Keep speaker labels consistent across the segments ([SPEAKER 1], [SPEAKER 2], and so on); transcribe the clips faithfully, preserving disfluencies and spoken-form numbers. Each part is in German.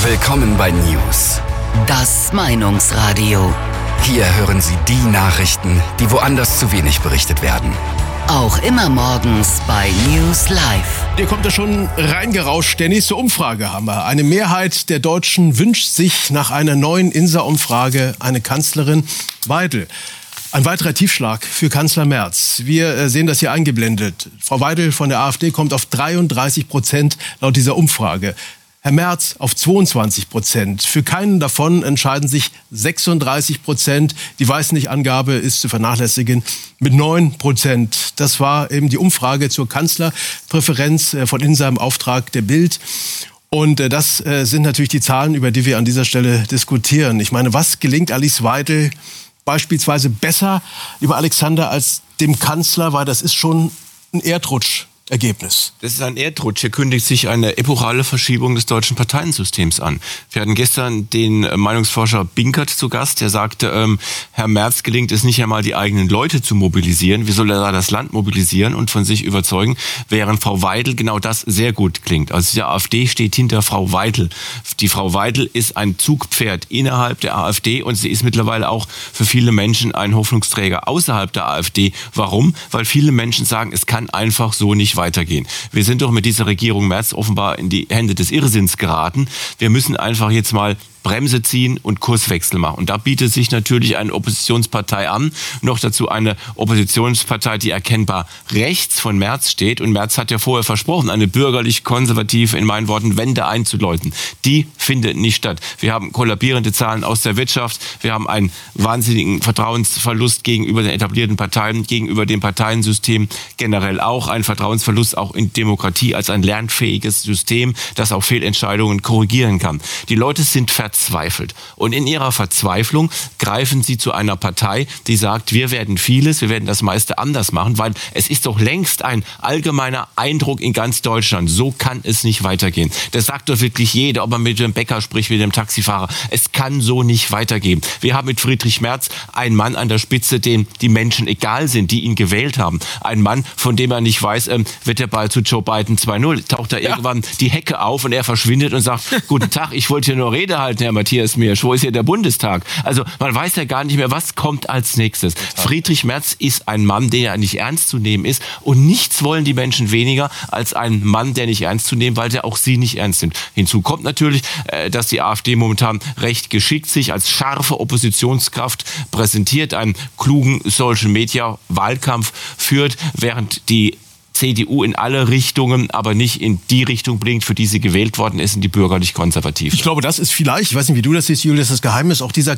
[SPEAKER 1] Willkommen bei News.
[SPEAKER 2] Das Meinungsradio.
[SPEAKER 1] Hier hören Sie die Nachrichten, die woanders zu wenig berichtet werden.
[SPEAKER 2] Auch immer morgens bei News Live.
[SPEAKER 3] Hier kommt er schon reingerauscht. Der nächste Umfrage haben wir. Eine Mehrheit der Deutschen wünscht sich nach einer neuen I N S A-Umfrage eine Kanzlerin. Weidel. Ein weiterer Tiefschlag für Kanzler Merz. Wir sehen das hier eingeblendet. Frau Weidel von der AfD kommt auf dreiunddreißig Prozent laut dieser Umfrage. Herr Merz auf zweiundzwanzig Prozent. Für keinen davon entscheiden sich sechsunddreißig Prozent. Die Weiß-Nicht-Angabe ist zu vernachlässigen mit neun Prozent. Das war eben die Umfrage zur Kanzlerpräferenz von I N S A im Auftrag der Bild. Und das sind natürlich die Zahlen, über die wir an dieser Stelle diskutieren. Ich meine, was gelingt Alice Weidel beispielsweise besser, lieber Alexander, als dem Kanzler? Weil das ist schon ein Erdrutsch. Ergebnis.
[SPEAKER 4] Das ist ein Erdrutsch. Hier kündigt sich eine epochale Verschiebung des deutschen Parteiensystems an. Wir hatten gestern den Meinungsforscher Binkert zu Gast, der sagte, ähm, Herr Merz gelingt es nicht einmal, die eigenen Leute zu mobilisieren. Wie soll er da das Land mobilisieren und von sich überzeugen, während Frau Weidel genau das sehr gut klingt. Also die AfD steht hinter Frau Weidel. Die Frau Weidel ist ein Zugpferd innerhalb der AfD und sie ist mittlerweile auch für viele Menschen ein Hoffnungsträger außerhalb der AfD. Warum? Weil viele Menschen sagen, es kann einfach so nicht weitergehen. Wir sind doch mit dieser Regierung Merz offenbar in die Hände des Irrsinns geraten. Wir müssen einfach jetzt mal Bremse ziehen und Kurswechsel machen. Und da bietet sich natürlich eine Oppositionspartei an, noch dazu eine Oppositionspartei, die erkennbar rechts von Merz steht. Und Merz hat ja vorher versprochen, eine bürgerlich-konservative, in meinen Worten, Wende einzuläuten. Die findet nicht statt. Wir haben kollabierende Zahlen aus der Wirtschaft. Wir haben einen wahnsinnigen Vertrauensverlust gegenüber den etablierten Parteien, gegenüber dem Parteiensystem generell auch. Ein Vertrauensverlust auch in Demokratie als ein lernfähiges System, das auch Fehlentscheidungen korrigieren kann. Die Leute sind verzweifelt. Verzweifelt. Und in ihrer Verzweiflung greifen sie zu einer Partei, die sagt, wir werden vieles, wir werden das meiste anders machen, weil es ist doch längst ein allgemeiner Eindruck in ganz Deutschland. So kann es nicht weitergehen. Das sagt doch wirklich jeder, ob man mit dem Bäcker spricht, mit dem Taxifahrer. Es kann so nicht weitergehen. Wir haben mit Friedrich Merz einen Mann an der Spitze, dem die Menschen egal sind, die ihn gewählt haben. Ein Mann, von dem er nicht weiß, ähm, wird der Ball zu Joe Biden zwei null. Taucht da ja. irgendwann die Hecke auf und er verschwindet und sagt, guten Tag, ich wollte hier nur Rede halten, Herr Matthias Miersch, wo ist hier der Bundestag? Also man weiß ja gar nicht mehr, was kommt als nächstes. Friedrich Merz ist ein Mann, der ja nicht ernst zu nehmen ist und nichts wollen die Menschen weniger als ein Mann, der nicht ernst zu nehmen, weil der auch sie nicht ernst nimmt. Hinzu kommt natürlich, dass die AfD momentan recht geschickt sich als scharfe Oppositionskraft präsentiert, einen klugen Social-Media-Wahlkampf führt, während die C D U in alle Richtungen, aber nicht in die Richtung bringt, für die sie gewählt worden ist, in die bürgerlich-konservative.
[SPEAKER 3] Ich glaube, das ist vielleicht, ich weiß nicht, wie du das siehst, Julius, das Geheimnis auch dieser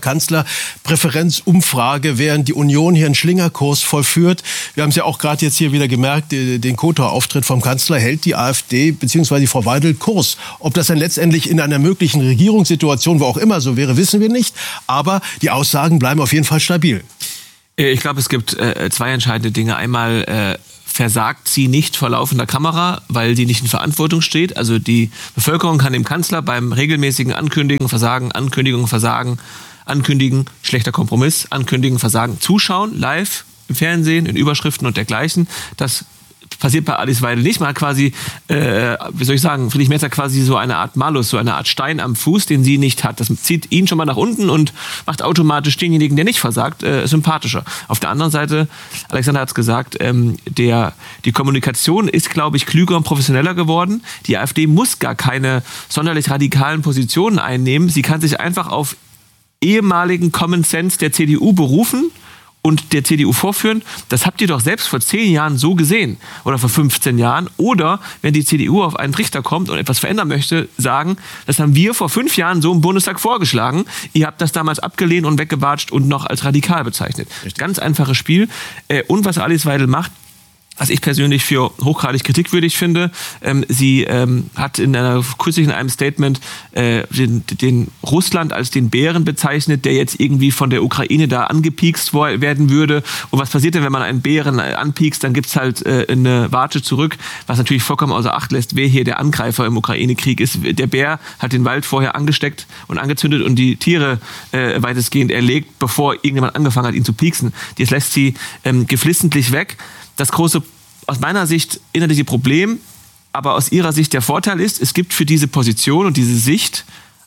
[SPEAKER 3] Kanzlerpräferenzumfrage, während die Union hier einen Schlingerkurs vollführt. Wir haben es ja auch gerade jetzt hier wieder gemerkt, den Kotor-Auftritt vom Kanzler hält die AfD bzw. die Frau Weidel Kurs. Ob das dann letztendlich in einer möglichen Regierungssituation, wo auch immer so wäre, wissen wir nicht. Aber die Aussagen bleiben auf jeden Fall stabil.
[SPEAKER 5] Ich glaube, es gibt äh, zwei entscheidende Dinge. Einmal äh, versagt sie nicht vor laufender Kamera, weil sie nicht in Verantwortung steht. Also die Bevölkerung kann dem Kanzler beim regelmäßigen Ankündigen, Versagen, Ankündigung, Versagen, Ankündigen, schlechter Kompromiss, Ankündigen, Versagen, zuschauen, live im Fernsehen, in Überschriften und dergleichen. Das passiert bei Alice Weidel nicht. Man hat quasi, äh, wie soll ich sagen, Friedrich Merz hat quasi so eine Art Malus, so eine Art Stein am Fuß, den sie nicht hat. Das zieht ihn schon mal nach unten und macht automatisch denjenigen, der nicht versagt, äh, sympathischer. Auf der anderen Seite, Alexander hat es gesagt, ähm, der, die Kommunikation ist, glaube ich, klüger und professioneller geworden. Die AfD muss gar keine sonderlich radikalen Positionen einnehmen. Sie kann sich einfach auf ehemaligen Common Sense der C D U berufen und der C D U vorführen. Das habt ihr doch selbst vor zehn Jahren so gesehen oder vor fünfzehn Jahren. Oder wenn die C D U auf einen Trichter kommt und etwas verändern möchte, sagen, das haben wir vor fünf Jahren so im Bundestag vorgeschlagen. Ihr habt das damals abgelehnt und weggewatscht und noch als radikal bezeichnet. Ganz einfaches Spiel. Und was Alice Weidel macht, was ich persönlich für hochgradig kritikwürdig finde. Ähm, sie ähm, hat in einer, kürzlich in einem Statement äh, den, den Russland als den Bären bezeichnet, der jetzt irgendwie von der Ukraine da angepiekst werden würde. Und was passiert denn, wenn man einen Bären anpiekst? Dann gibt's halt äh, eine Watsche zurück, was natürlich vollkommen außer Acht lässt, wer hier der Angreifer im Ukraine-Krieg ist. Der Bär hat den Wald vorher angesteckt und angezündet und die Tiere äh, weitestgehend erlegt, bevor irgendjemand angefangen hat, ihn zu pieksen. Das lässt sie ähm, geflissentlich weg. Das große, aus meiner Sicht, innerliche Problem, aber aus ihrer Sicht der Vorteil ist, es gibt für diese Position und diese Sicht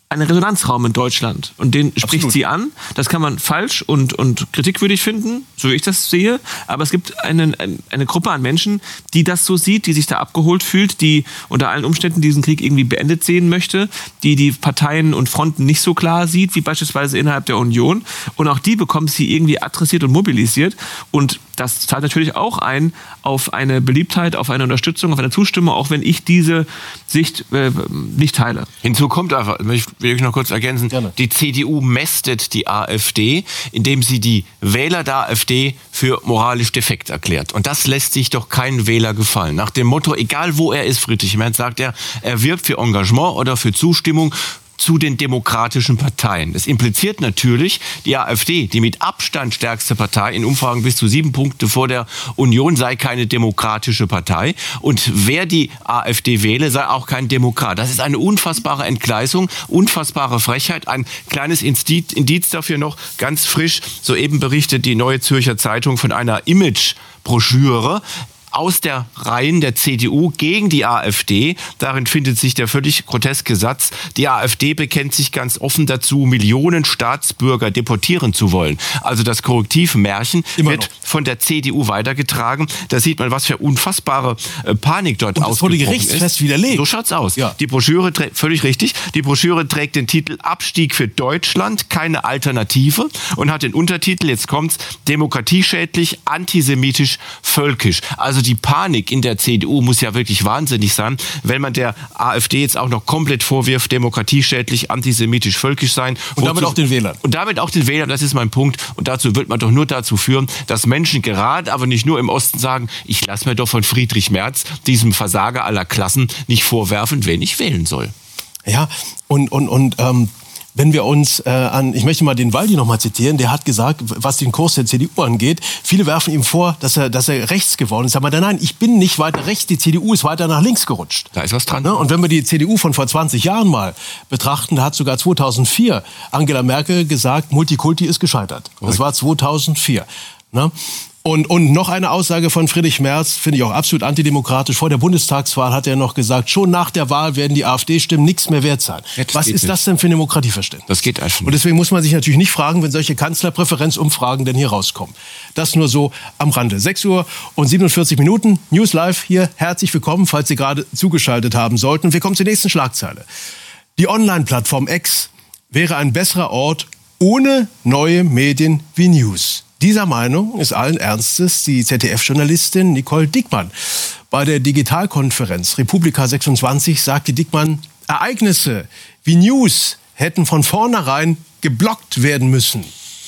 [SPEAKER 5] einen Resonanzraum in Deutschland. Und den spricht
[SPEAKER 3] Absolut.
[SPEAKER 5] sie an. Das kann man falsch und, und kritikwürdig finden, so wie ich das sehe. Aber es gibt eine, eine Gruppe an Menschen, die das so sieht, die sich da abgeholt fühlt, die unter allen Umständen diesen Krieg irgendwie beendet sehen möchte, die die Parteien und Fronten nicht so klar sieht, wie beispielsweise innerhalb der Union. Und auch die bekommt sie irgendwie adressiert und mobilisiert. Und das zahlt natürlich auch ein auf eine Beliebtheit, auf eine Unterstützung, auf eine Zustimmung, auch wenn ich diese Sicht äh, nicht teile.
[SPEAKER 4] Hinzu kommt einfach, will ich noch kurz ergänzen,
[SPEAKER 3] Gerne.
[SPEAKER 4] Die C D U mästet die AfD, indem sie die Wähler der AfD für moralisch defekt erklärt. Und das lässt sich doch kein Wähler gefallen. Nach dem Motto, egal wo er ist, Friedrich Merz, sagt er, er wirbt für Engagement oder für Zustimmung zu den demokratischen Parteien. Das impliziert natürlich, die AfD, die mit Abstand stärkste Partei, in Umfragen bis zu sieben Punkte vor der Union, sei keine demokratische Partei. Und wer die AfD wähle, sei auch kein Demokrat. Das ist eine unfassbare Entgleisung, unfassbare Frechheit. Ein kleines Indiz, Indiz dafür noch, ganz frisch, soeben berichtet die Neue Zürcher Zeitung von einer Image-Broschüre aus der Reihen der C D U gegen die AfD. Darin findet sich der völlig groteske Satz, die AfD bekennt sich ganz offen dazu, Millionen Staatsbürger deportieren zu wollen. Also das Korrektivmärchen
[SPEAKER 3] Immer
[SPEAKER 4] wird
[SPEAKER 3] noch.
[SPEAKER 4] von der C D U weitergetragen. Da sieht man, was für unfassbare äh, Panik dort
[SPEAKER 3] Und das wurde
[SPEAKER 4] ausgebrochen
[SPEAKER 3] gerichtsfest
[SPEAKER 4] ist.
[SPEAKER 3] widerlegt.
[SPEAKER 4] So schaut's aus.
[SPEAKER 3] Ja.
[SPEAKER 4] Die Broschüre, trä- völlig richtig, die Broschüre trägt den Titel Abstieg für Deutschland, keine Alternative und hat den Untertitel, jetzt kommt's, demokratieschädlich, antisemitisch, völkisch. Also die Panik in der C D U muss ja wirklich wahnsinnig sein, wenn man der AfD jetzt auch noch komplett vorwirft, demokratieschädlich, antisemitisch, völkisch sein.
[SPEAKER 3] Und damit auch den Wählern.
[SPEAKER 4] Und damit auch den Wählern, das ist mein Punkt. Und dazu wird man doch nur dazu führen, dass Menschen gerade, aber nicht nur im Osten sagen, ich lasse mir doch von Friedrich Merz, diesem Versager aller Klassen, nicht vorwerfen, wen ich wählen soll.
[SPEAKER 3] Ja, und, und, und ähm, wenn wir uns äh, an, ich möchte mal den Waldi noch mal zitieren, der hat gesagt, was den Kurs der C D U angeht, viele werfen ihm vor, dass er, dass er rechts geworden ist. Aber nein, ich bin nicht weiter rechts, die C D U ist weiter nach links gerutscht.
[SPEAKER 4] Da ist was dran.
[SPEAKER 3] Ne? Und wenn wir die C D U von vor zwanzig Jahren mal betrachten, da hat sogar zweitausendvier Angela Merkel gesagt, Multikulti ist gescheitert. Das war zweitausendvier. Ne? Und, und noch eine Aussage von Friedrich Merz, finde ich auch absolut antidemokratisch. Vor der Bundestagswahl hat er noch gesagt, schon nach der Wahl werden die AfD-Stimmen nichts mehr wert sein.
[SPEAKER 4] Ja, das
[SPEAKER 3] Was
[SPEAKER 4] geht
[SPEAKER 3] ist
[SPEAKER 4] nicht.
[SPEAKER 3] das denn für ein Demokratieverständnis?
[SPEAKER 4] Das geht einfach
[SPEAKER 3] Und
[SPEAKER 4] nicht.
[SPEAKER 3] deswegen muss man sich natürlich nicht fragen, wenn solche Kanzlerpräferenzumfragen denn hier rauskommen. Das nur so am Rande. sechs Uhr und siebenundvierzig Minuten, News Live hier. Herzlich willkommen, falls Sie gerade zugeschaltet haben sollten. Wir kommen zur nächsten Schlagzeile. Die Online-Plattform X wäre ein besserer Ort ohne neue Medien wie News. Dieser Meinung ist allen Ernstes die Z D F-Journalistin Nicole Dickmann. Bei der Digitalkonferenz Republika sechsundzwanzig sagte Dickmann, Ereignisse wie News hätten von vornherein geblockt werden müssen.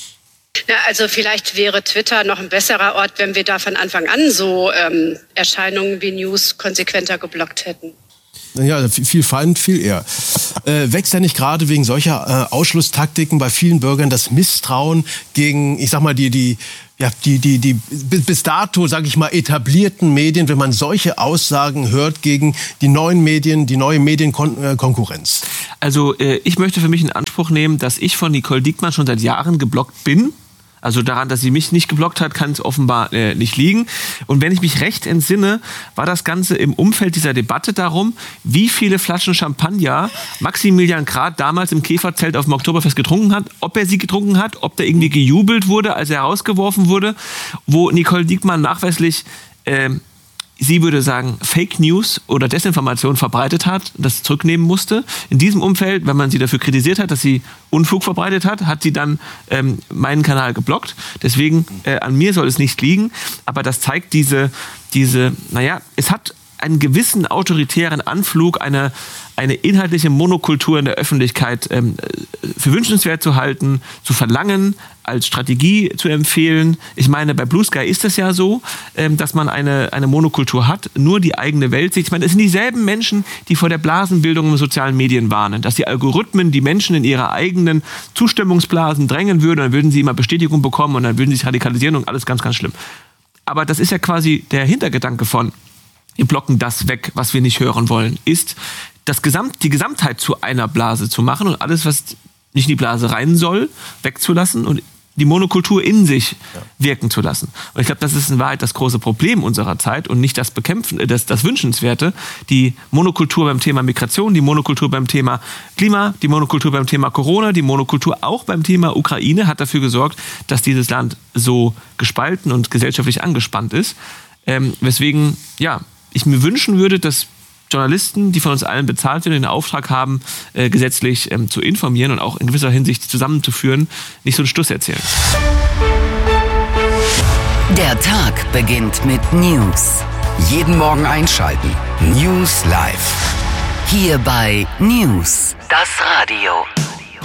[SPEAKER 6] Ja, also vielleicht wäre Twitter noch ein besserer Ort, wenn wir da von Anfang an so ähm, Erscheinungen wie News konsequenter geblockt hätten.
[SPEAKER 3] Ja, viel Feind, viel eher. Äh, wächst ja nicht gerade wegen solcher äh, Ausschlusstaktiken bei vielen Bürgern das Misstrauen gegen, ich sag mal, die, die, ja, die, die, die bis dato, sag ich mal, etablierten Medien, wenn man solche Aussagen hört gegen die neuen Medien, die neue Medienkonkurrenz?
[SPEAKER 5] Also äh, ich möchte für mich in Anspruch nehmen, dass ich von Nicole Dickmann schon seit Jahren geblockt bin. Also daran, dass sie mich nicht geblockt hat, kann es offenbar äh, nicht liegen. Und wenn ich mich recht entsinne, war das Ganze im Umfeld dieser Debatte darum, wie viele Flaschen Champagner Maximilian Grad damals im Käferzelt auf dem Oktoberfest getrunken hat, ob er sie getrunken hat, ob da irgendwie gejubelt wurde, als er herausgeworfen wurde, wo Nicole Dickmann nachweislich äh, sie würde sagen, Fake News oder Desinformation verbreitet hat, das zurücknehmen musste. In diesem Umfeld, wenn man sie dafür kritisiert hat, dass sie Unfug verbreitet hat, hat sie dann ähm, meinen Kanal geblockt. Deswegen, äh, an mir soll es nicht liegen. Aber das zeigt diese, diese, naja, es hat einen gewissen autoritären Anflug, eine, eine inhaltliche Monokultur in der Öffentlichkeit ähm, für wünschenswert zu halten, zu verlangen, als Strategie zu empfehlen. Ich meine, bei Blue Sky ist es ja so, ähm, dass man eine, eine Monokultur hat, nur die eigene Weltsicht. Ich meine, es sind dieselben Menschen, die vor der Blasenbildung in sozialen Medien warnen, dass die Algorithmen die Menschen in ihre eigenen Zustimmungsblasen drängen würden, dann würden sie immer Bestätigung bekommen und dann würden sie sich radikalisieren und alles ganz, ganz schlimm. Aber das ist ja quasi der Hintergedanke von, wir blocken das weg, was wir nicht hören wollen, ist, das Gesamt, die Gesamtheit zu einer Blase zu machen und alles, was nicht in die Blase rein soll, wegzulassen und die Monokultur in sich wirken zu lassen. Und ich glaube, das ist in Wahrheit das große Problem unserer Zeit und nicht das Bekämpfen, das, das Wünschenswerte. Die Monokultur beim Thema Migration, die Monokultur beim Thema Klima, die Monokultur beim Thema Corona, die Monokultur auch beim Thema Ukraine hat dafür gesorgt, dass dieses Land so gespalten und gesellschaftlich angespannt ist. Ähm, weswegen, ja, ich mir wünschen würde, dass Journalisten, die von uns allen bezahlt werden, den Auftrag haben, äh, gesetzlich ähm, zu informieren und auch in gewisser Hinsicht zusammenzuführen, nicht so einen Stuss erzählen.
[SPEAKER 2] Der Tag beginnt mit News.
[SPEAKER 1] Jeden Morgen einschalten. News Live.
[SPEAKER 2] Hier bei News, das Radio.